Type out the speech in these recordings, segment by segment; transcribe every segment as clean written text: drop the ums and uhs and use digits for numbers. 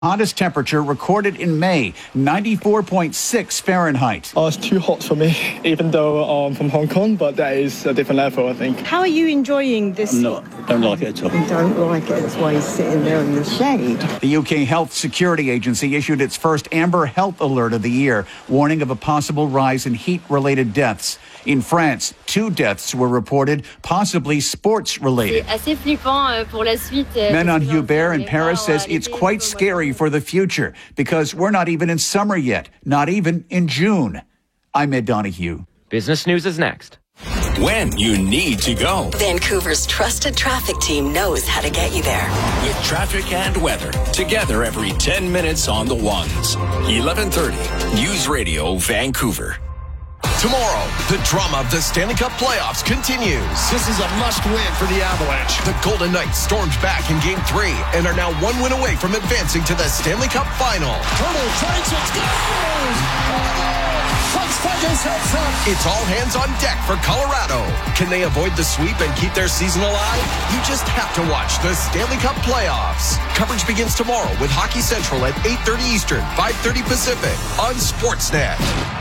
Hottest temperature recorded in May, 94.6 Fahrenheit. It's too hot for me, even though I'm from Hong Kong, but that is a different level, I think. How are you enjoying this? No, don't like it at all. You don't like it, that's why he's sitting there in the shade. The UK Health Security Agency issued its first Amber Health alert of the year, warning of a possible rise in heat-related deaths. In France, 2 deaths were reported, possibly sports-related. Manon Hubert in Paris says it's quite scary for the future because we're not even in summer yet, not even in June. I'm Ed Donahue. Business News is next. When you need to go. Vancouver's trusted traffic team knows how to get you there. With traffic and weather, together every 10 minutes on the ones. 11:30, News Radio, Vancouver. Tomorrow, the drama of the Stanley Cup playoffs continues. This is a must-win for the Avalanche. The Golden Knights stormed back in Game 3 and are now 1 win away from advancing to the Stanley Cup final. Turtle tries it, goes! It's all hands on deck for Colorado. Can they avoid the sweep and keep their season alive? You just have to watch the Stanley Cup playoffs. Coverage begins tomorrow with Hockey Central at 8:30 Eastern, 5:30 Pacific on Sportsnet.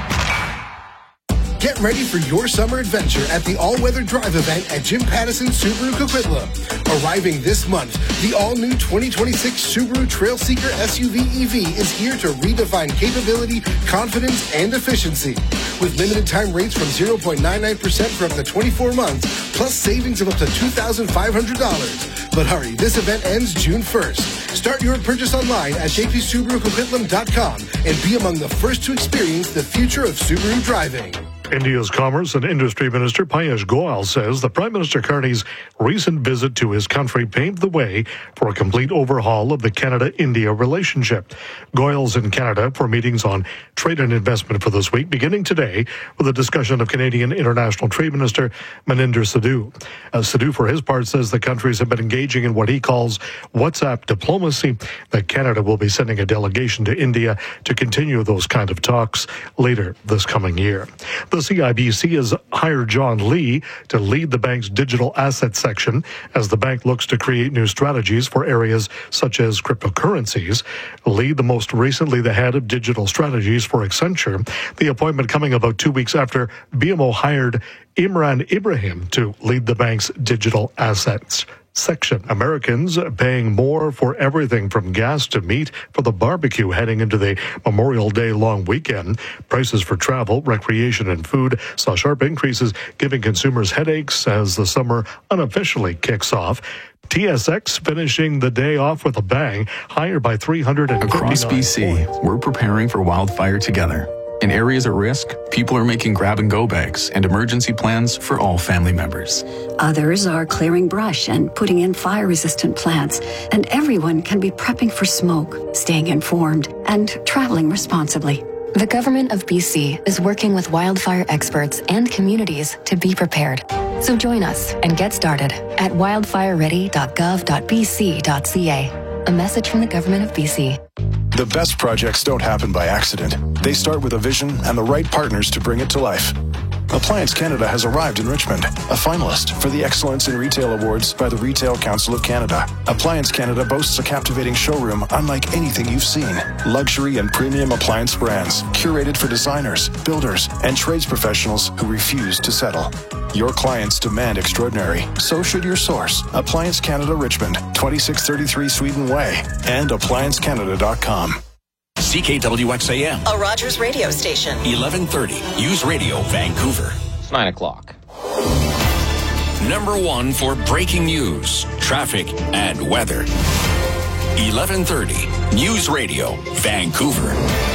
Get ready for your summer adventure at the all-weather drive event at Jim Pattison Subaru Coquitlam. Arriving this month, the all-new 2026 Subaru Trailseeker SUV EV is here to redefine capability, confidence, and efficiency. With limited time rates from 0.99% for up to 24 months, plus savings of up to $2,500. But hurry, this event ends June 1st. Start your purchase online at jpsubarucoquitlam.com and be among the first to experience the future of Subaru driving. India's Commerce and Industry Minister Piyush Goyal says the Prime Minister Carney's recent visit to his country paved the way for a complete overhaul of the Canada-India relationship. Goyal's in Canada for meetings on trade and investment for this week, beginning today with a discussion of Canadian International Trade Minister Maninder Sidhu. Sidhu, for his part, says the countries have been engaging in what he calls WhatsApp diplomacy, that Canada will be sending a delegation to India to continue those kind of talks later this coming year. The CIBC has hired John Lee to lead the bank's digital asset section as the bank looks to create new strategies for areas such as cryptocurrencies. Lee, the most recently the head of digital strategies for Accenture, the appointment coming about 2 weeks after BMO hired Imran Ibrahim to lead the bank's digital assets section. Americans paying more for everything from gas to meat for the barbecue heading into the Memorial Day long weekend. Prices for travel, recreation, and food saw sharp increases, giving consumers headaches as the summer unofficially kicks off. TSX finishing the day off with a bang, higher by 359 Across BC, we're preparing for wildfire together. In areas at risk, people are making grab-and-go bags and emergency plans for all family members. Others are clearing brush and putting in fire-resistant plants. And everyone can be prepping for smoke, staying informed, and traveling responsibly. The Government of BC is working with wildfire experts and communities to be prepared. So join us and get started at wildfireready.gov.bc.ca. A message from the Government of BC. The best projects don't happen by accident. They start with a vision and the right partners to bring it to life. Appliance Canada has arrived in Richmond, a finalist for the Excellence in Retail Awards by the Retail Council of Canada. Appliance Canada boasts a captivating showroom unlike anything you've seen. Luxury and premium appliance brands, curated for designers, builders, and trades professionals who refuse to settle. Your clients demand extraordinary. So should your source. Appliance Canada Richmond, 2633 Sweden Way, and appliancecanada.com. CKWXAM. A Rogers radio station. 1130. News Radio, Vancouver. It's 9 o'clock. Number 1 for breaking news, traffic, and weather. 1130. News Radio, Vancouver.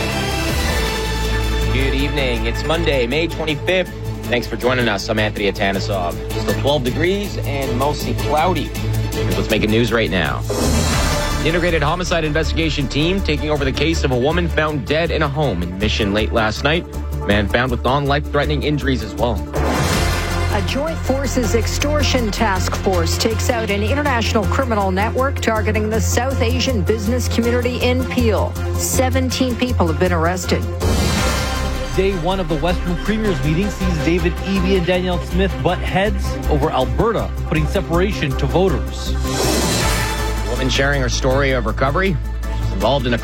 Good evening. It's Monday, May 25th. Thanks for joining us. I'm Anthony Atanasov. Still 12 degrees and mostly cloudy. Here's what's making news right now. The Integrated Homicide Investigation Team taking over the case of a woman found dead in a home in Mission late last night. A man found with non-life-threatening injuries as well. A Joint Forces Extortion Task Force takes out an international criminal network targeting the South Asian business community in Peel. 17 people have been arrested. Day 1 of the Western Premiers meeting sees David Eby and Danielle Smith butt heads over Alberta, putting separation to voters. A woman sharing her story of recovery. She's involved in a